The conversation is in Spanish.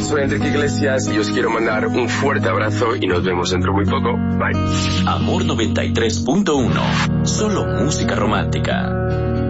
soy Enrique Iglesias y os quiero mandar un fuerte abrazo y nos vemos dentro muy poco. Bye. Amor 93.1, solo música romántica.